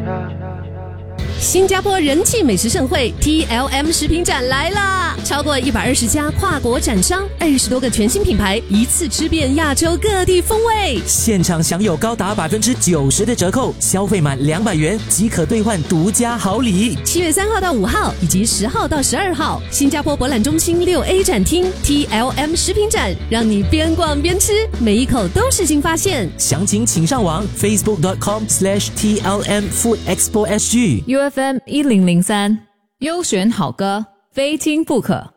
新加坡人气美食盛会 TLM 食品展来啦！超过120家跨国展商，20多个全新品牌，一次吃遍亚洲各地风味。 现场享有高达90%的折扣，消费满200元即可兑换独家好礼。 7月3号到5号以及10号到12号，新加坡博览中心6A 展厅 TLM 食品展，让你边逛边吃，每一口都是新发现。 详情请上网 facebook.com/TLM Food Expo SG。 UFM 1003，优选好歌，非听不可。